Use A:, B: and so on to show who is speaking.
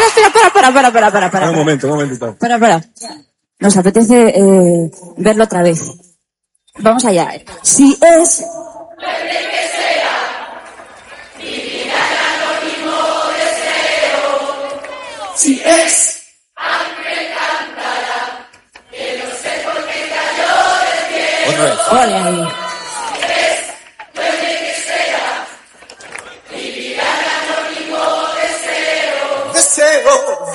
A: Para. Un momento.
B: Para. Nos apetece verlo otra vez. Vamos allá. Si es... Si es...
A: Otra vez.
B: Ole ahí.